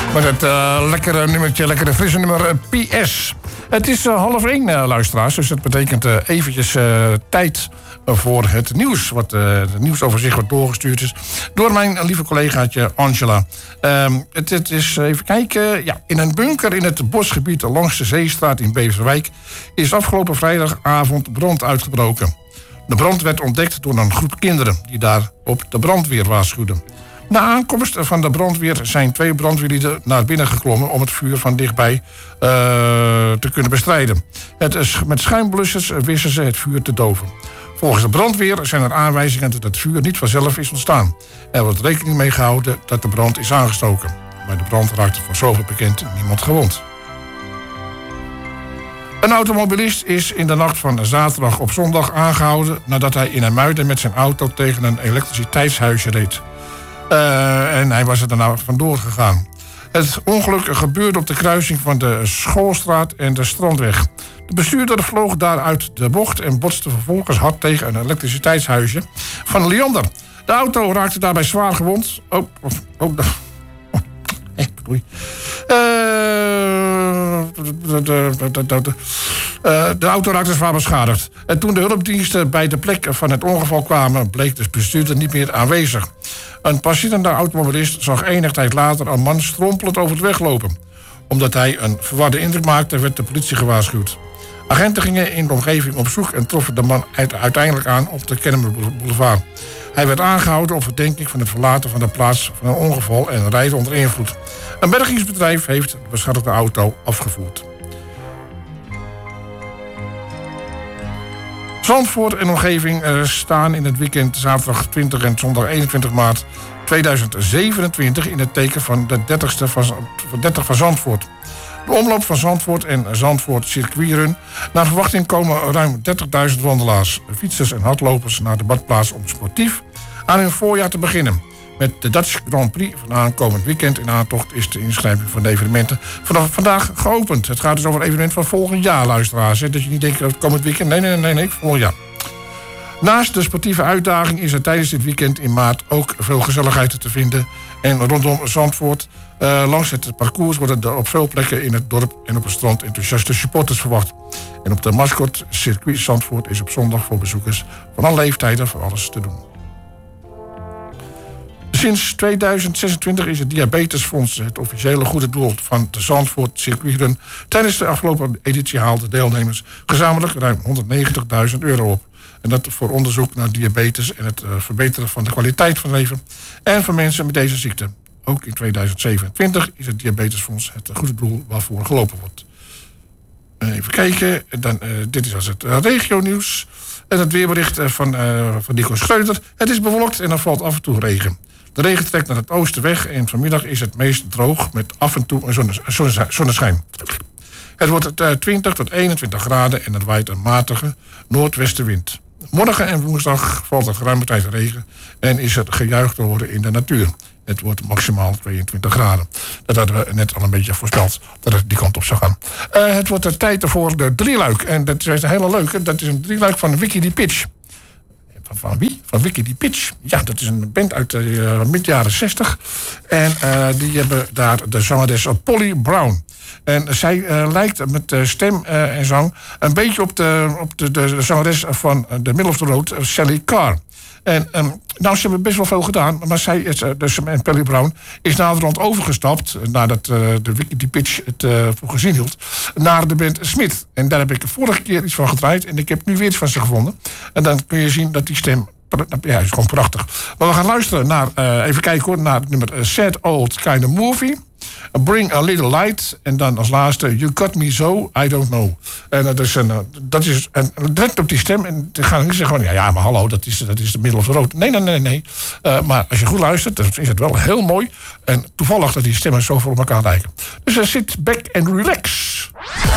Met het lekkere nummertje, lekkere frisse nummer PS. Het is 12:30, luisteraars. Dus dat betekent eventjes tijd voor het nieuws. Het nieuwsoverzicht wat doorgestuurd is door mijn lieve collegaatje Angela. Het is, even kijken, ja, in een bunker in het bosgebied langs de Zeestraat in Beverwijk is afgelopen vrijdagavond brand uitgebroken. De brand werd ontdekt door een groep kinderen die daar op de brandweer waarschuwden. Na aankomst van de brandweer zijn 2 brandweerlieden naar binnen geklommen om het vuur van dichtbij te kunnen bestrijden. Met schuimblussers wisten ze het vuur te doven. Volgens de brandweer zijn er aanwijzingen dat het vuur niet vanzelf is ontstaan. Er wordt rekening mee gehouden dat de brand is aangestoken. Bij de brand raakte voor zover bekend niemand gewond. Een automobilist is in de nacht van zaterdag op zondag aangehouden nadat hij in IJmuiden met zijn auto tegen een elektriciteitshuisje reed. En hij was er daarna vandoor gegaan. Het ongeluk gebeurde op de kruising van de Schoolstraat en de Strandweg. De bestuurder vloog daaruit de bocht en botste vervolgens hard tegen een elektriciteitshuisje van Leander. De auto raakte daarbij zwaar gewond. De auto raakte zwaar beschadigd. En toen de hulpdiensten bij de plek van het ongeval kwamen, bleek de bestuurder niet meer aanwezig. Een passerende automobilist zag enige tijd later een man strompelend over de weg lopen. Omdat hij een verwarde indruk maakte, werd de politie gewaarschuwd. Agenten gingen in de omgeving op zoek en troffen de man uiteindelijk aan op de Kennemer Boulevard. Hij werd aangehouden op verdenking van het verlaten van de plaats van een ongeval en rijden onder invloed. Een bergingsbedrijf heeft de beschadigde auto afgevoerd. Zandvoort en omgeving staan in het weekend zaterdag 20 en zondag 21 maart 2027 in het teken van de 30 van Zandvoort. De omloop van Zandvoort en Zandvoort circuitrun. Naar verwachting komen ruim 30.000 wandelaars, fietsers en hardlopers naar de badplaats om sportief aan hun voorjaar te beginnen. Met de Dutch Grand Prix van aankomend weekend in aantocht is de inschrijving van de evenementen vanaf vandaag geopend. Het gaat dus over een evenement van volgend jaar, luisteraars. Dat je niet denkt dat het komend weekend. Nee, volgend jaar. Naast de sportieve uitdaging is er tijdens dit weekend in maart ook veel gezelligheid te vinden. En rondom Zandvoort, langs het parcours worden er op veel plekken in het dorp en op het strand enthousiaste supporters verwacht. En op de mascot circuit Zandvoort is op zondag voor bezoekers van alle leeftijden voor alles te doen. Sinds 2026 is het Diabetesfonds het officiële goede doel van de Zandvoort circuitrun. Tijdens de afgelopen editie haalden deelnemers gezamenlijk ruim €190.000 op. En dat voor onderzoek naar diabetes en het verbeteren van de kwaliteit van leven en van mensen met deze ziekte. Ook in 2027 is het Diabetesfonds het goede doel waarvoor gelopen wordt. Even kijken, dit is als het regionieuws. En het weerbericht van Nico Schreuder. Het is bewolkt en er valt af en toe regen. De regen trekt naar het oosten weg en vanmiddag is het meest droog met af en toe een zonneschijn. Het wordt 20 tot 21 graden en er waait een matige noordwestenwind. Morgen en woensdag valt er geruime tijd regen en is het gejuich te horen in de natuur. Het wordt maximaal 22 graden. Dat hadden we net al een beetje voorspeld, dat het die kant op zou gaan. Het wordt de tijd voor de drieluik. En dat is een hele leuke. Dat is een drieluik van Wiki die Pitch. Van wie? Van Wiki die Pitch. Ja, dat is een band uit de mid-jaren 60. En die hebben daar de zangeres Polly Brown. En zij lijkt met stem en zang een beetje op de zangeres van The Middle of the Road, Sally Carr. En ze hebben best wel veel gedaan, maar zij, en Polly Brown, is naderhand overgestapt, nadat de Wiki die Pitch het voor gezien hield, naar de band Smith. En daar heb ik de vorige keer iets van gedraaid en ik heb nu weer iets van ze gevonden. En dan kun je zien dat die stem, ja, is gewoon prachtig. Maar we gaan luisteren naar, even kijken hoor, naar het nummer Sad Old Kind of Movie. Bring a Little Light. En dan als laatste You Got Me So, I Don't Know. En dat is direct op die stem. En dan gaan we niet zeggen, ja, maar hallo, dat is de Middle of the Road. Nee. Maar als je goed luistert, dan is het wel heel mooi. En toevallig dat die stemmen zo voor elkaar lijken. Dus sit back and relax.